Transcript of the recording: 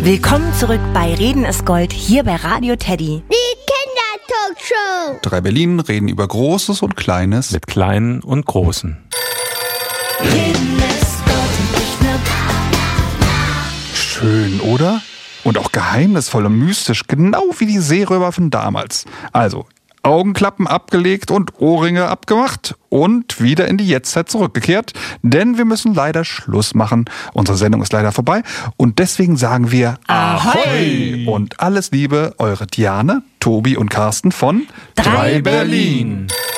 Willkommen zurück bei Reden ist Gold, hier bei Radio Teddy. Die Kindertalkshow. 3 Berlin reden über Großes und Kleines. Mit Kleinen und Großen. Reden ist Gold, nicht nur Schön, oder? Und auch geheimnisvoll und mystisch, genau wie die Seerömer von damals. Also, Augenklappen abgelegt und Ohrringe abgemacht und wieder in die Jetztzeit zurückgekehrt, denn wir müssen leider Schluss machen. Unsere Sendung ist leider vorbei und deswegen sagen wir Ahoi! Und alles Liebe, eure Diane, Tobi und Carsten von 3 Berlin.